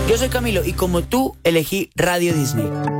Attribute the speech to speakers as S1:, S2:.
S1: Yo soy Camilo y como tú elegí Radio Disney.